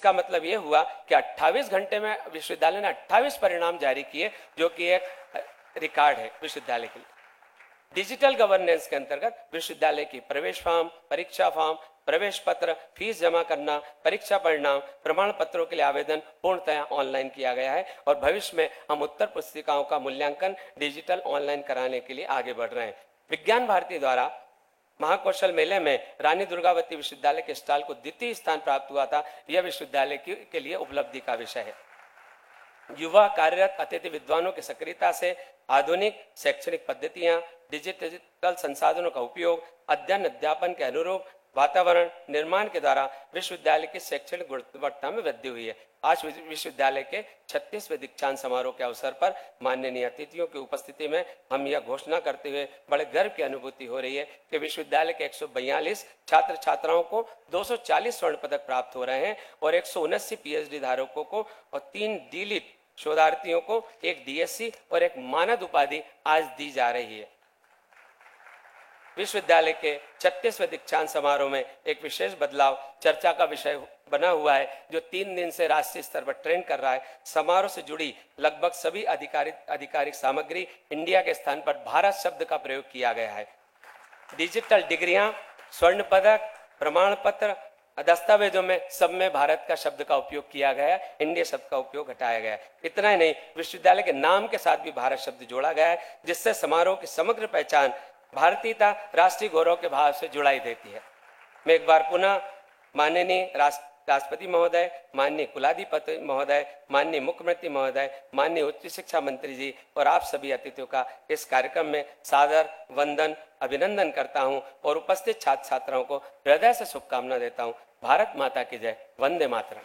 इसका मतलब ये हुआ कि 28 घंटे में विश्वविद्यालय ने 28 परिणाम जारी किए, जो कि एक रिकॉर्ड है विश्वविद्यालय के लिए। डिजिटल गवर्नेंस के अंतर्गत विश्वविद्यालय की प्रवेश फॉर्म, परीक्षा फॉर्म, प्रवेश पत्र, फीस जमा करना, परीक्षा परिणाम, प्रमाण पत्रों के लिए आवेदन पूर्णतया ऑनलाइन किया गया है और भविष्य में हम उत्तर पुस्तिकाओं का मूल्यांकन डिजिटल ऑनलाइन कराने के लिए आगे बढ़ रहे हैं। विज्ञान भारती द्वारा महाकौशल मेले में रानी दुर्गावती विश्वविद्यालय के स्टॉल को द्वितीय स्थान प्राप्त हुआ था। यह विश्वविद्यालय के लिए उपलब्धि का विषय है। युवा कार्यरत अतिथि विद्वानों की सक्रियता से आधुनिक शैक्षणिक पद्धतियां, डिजिटल संसाधनों का उपयोग, अध्ययन अध्यापन के अनुरूप वातावरण निर्माण के द्वारा विश्वविद्यालय की शैक्षणिक गुणवत्ता में वृद्धि हुई है। आज विश्वविद्यालय के 36वें दीक्षांत समारोह के अवसर पर माननीय अतिथियों की उपस्थिति में हम यह घोषणा करते हुए बड़े गर्व की अनुभूति हो रही है कि विश्वविद्यालय के 142 छात्र छात्राओं को 240 स्वर्ण पदक प्राप्त हो रहे हैं और 179 पीएचडी धारकों को और 3 डीलिट शोधार्थियों को एक डीएससी और एक मानद उपाधि आज दी जा रही है। विश्वविद्यालय के 36वें दीक्षांत समारोह में एक विशेष बदलाव चर्चा का विषय बना हुआ है, जो 3 दिन से राष्ट्रीय स्तर पर ट्रेंड कर रहा है। समारोह से जुड़ी लगभग सभी आधिकारिक सामग्री इंडिया के स्थान पर भारत शब्द का प्रयोग किया गया है। डिजिटल डिग्रियां, स्वर्ण पदक, प्रमाण पत्र, दस्तावेजों में सब में भारत का शब्द का उपयोग किया गया है, इंडिया शब्द का उपयोग हटाया गया है। इतना ही नहीं, विश्वविद्यालय के नाम के साथ भी भारत शब्द जोड़ा गया है, जिससे समारोह की समग्र पहचान भारतीयता, राष्ट्रीय गौरव के भाव से जुड़ाई देती है। मैं एक बार पुनः माननीय राष्ट्रपति महोदय, माननीय कुलाधिपति महोदय, माननीय मुख्यमंत्री महोदय, माननीय उच्च शिक्षा मंत्री जी और आप सभी अतिथियों का इस कार्यक्रम में सादर वंदन अभिनंदन करता हूं और उपस्थित छात्र छात्राओं को हृदय से शुभकामना देता हूं। भारत माता की जय। वंदे मातरम।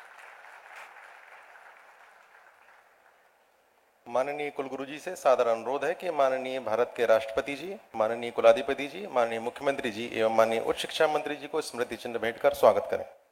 माननीय कुलगुरु जी से सादर अनुरोध है कि माननीय भारत के राष्ट्रपति जी, माननीय कुलाधिपति जी, माननीय मुख्यमंत्री जी एवं माननीय उच्च शिक्षा मंत्री जी को स्मृति चिन्ह भेंट कर स्वागत करें।